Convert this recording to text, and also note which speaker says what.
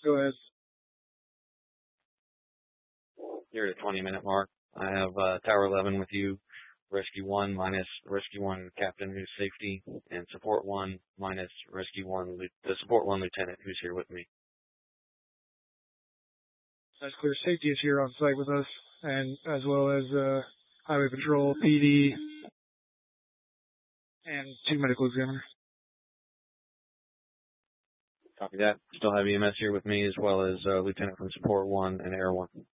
Speaker 1: Go ahead.
Speaker 2: You're at the 20-minute mark. I have Tower 11 with you, Rescue 1 minus Rescue 1 Captain who's safety, and Support 1 minus Rescue 1, the Support 1 Lieutenant who's here with me.
Speaker 1: That's clear. Safety is here on site with us, and as well as Highway Patrol, PD, and 2 medical examiners.
Speaker 2: Copy that. Still have EMS here with me, as well as Lieutenant from Support 1 and Air 1.